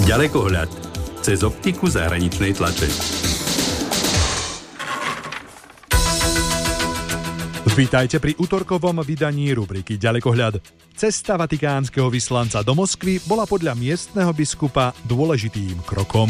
Ďalekohľad cez optiku zahraničnej tlače. Vítajte pri utorkovom vydaní rubriky Ďalekohľad. Cesta vatikánskeho vyslanca do Moskvy bola podľa miestneho biskupa dôležitým krokom.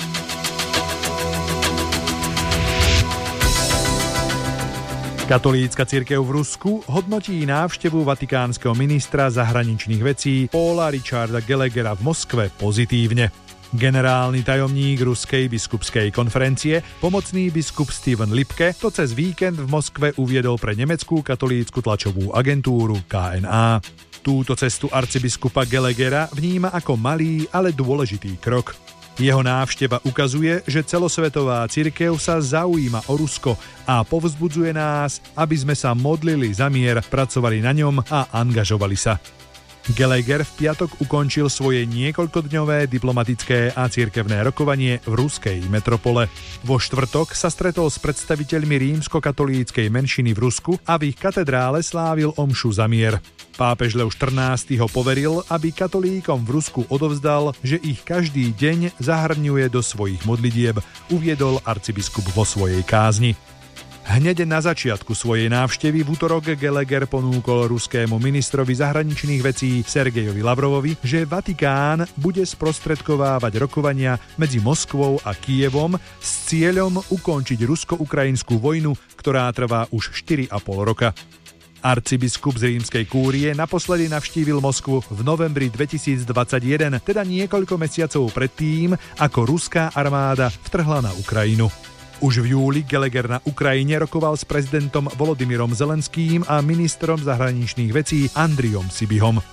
Katolícka cirkev v Rusku hodnotí návštevu vatikánskeho ministra zahraničných vecí Paula Richarda Gallaghera v Moskve pozitívne. Generálny tajomník Ruskej biskupskej konferencie, pomocný biskup Steven Lipke, to cez víkend v Moskve uviedol pre nemeckú katolícku tlačovú agentúru KNA. Túto cestu arcibiskupa Gallaghera vníma ako malý, ale dôležitý krok. Jeho návšteva ukazuje, že celosvetová cirkev sa zaujíma o Rusko a povzbudzuje nás, aby sme sa modlili za mier, pracovali na ňom a angažovali sa. Gallagher v piatok ukončil svoje niekoľkodňové diplomatické a cirkevné rokovanie v ruskej metropole. Vo štvrtok sa stretol s predstaviteľmi rímskokatolíckej menšiny v Rusku a v ich katedrále slávil omšu za mier. Pápež Leo XIV. Ho poveril, aby katolíkom v Rusku odovzdal, že ich každý deň zahrňuje do svojich modlitieb, uviedol arcibiskup vo svojej kázni. Hneď na začiatku svojej návštevy v utorok Gallagher ponúkol ruskému ministrovi zahraničných vecí Sergejovi Lavrovovi, že Vatikán bude sprostredkovávať rokovania medzi Moskvou a Kyjevom s cieľom ukončiť rusko-ukrajinskú vojnu, ktorá trvá už 4,5 roka. Arcibiskup z rímskej kúrie naposledy navštívil Moskvu v novembri 2021, teda niekoľko mesiacov predtým, ako ruská armáda vtrhla na Ukrajinu. Už v júli Gallagher na Ukrajine rokoval s prezidentom Volodymyrom Zelenským a ministrom zahraničných vecí Andrijom Sibihom.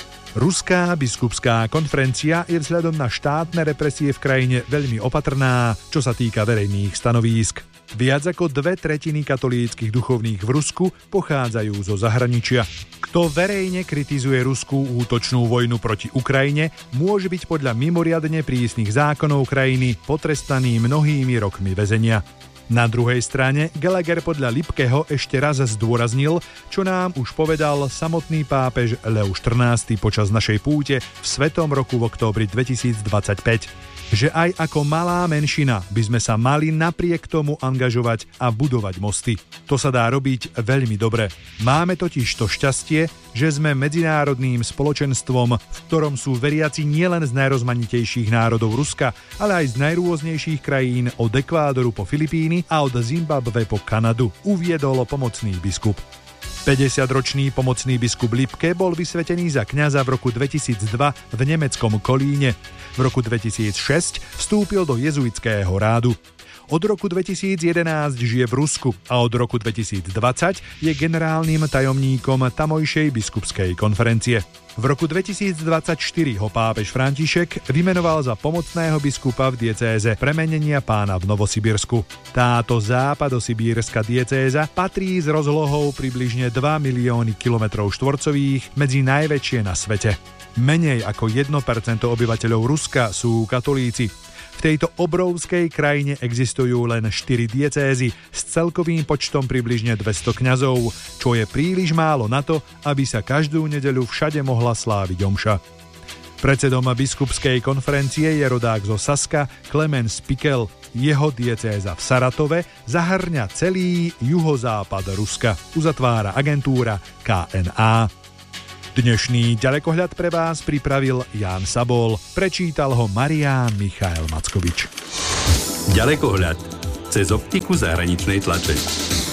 Ruská biskupská konferencia je vzhľadom na štátne represie v krajine veľmi opatrná, čo sa týka verejných stanovísk. Viac ako 2/3 katolíckych duchovných v Rusku pochádzajú zo zahraničia. Kto verejne kritizuje ruskú útočnú vojnu proti Ukrajine, môže byť podľa mimoriadne prísnych zákonov krajiny potrestaný mnohými rokmi väzenia. Na druhej strane Gallagher podľa Lipkeho ešte raz zdôraznil, čo nám už povedal samotný pápež Leo XIV. Počas našej púte v Svetom roku v októbri 2025. Že aj ako malá menšina by sme sa mali napriek tomu angažovať a budovať mosty. To sa dá robiť veľmi dobre. Máme totiž to šťastie, že sme medzinárodným spoločenstvom, v ktorom sú veriaci nielen z najrozmanitejších národov Ruska, ale aj z najrôznejších krajín od Ekvádoru po Filipíny a od Zimbabwe po Kanadu, uviedol pomocný biskup. 50-ročný pomocný biskup Lipke bol vysvetený za kňaza v roku 2002 v nemeckom Kolíne. V roku 2006 vstúpil do jezuitského rádu. Od roku 2011 žije v Rusku a od roku 2020 je generálnym tajomníkom tamojšej biskupskej konferencie. V roku 2024 ho pápež František vymenoval za pomocného biskupa v diecéze Premenenia Pána v Novosibirsku. Táto západosibírska diecéza patrí s rozlohou približne 2 milióny kilometrov štvorcových medzi najväčšie na svete. Menej ako 1% obyvateľov Ruska sú katolíci. V tejto obrovskej krajine existujú len 4 diecézy s celkovým počtom približne 200 kňazov, čo je príliš málo na to, aby sa každú nedeľu všade mohla sláviť omša. Predsedom biskupskej konferencie je rodák zo Saska Klemens Pikel. Jeho diecéza v Saratove zahrňa celý juhozápad Ruska, uzatvára agentúra KNA. Dnešný ďalekohľad pre vás pripravil Ján Sabol, prečítal ho Marián Michael Mackovič. Ďalekohľad cez optiku zahraničnej tlače.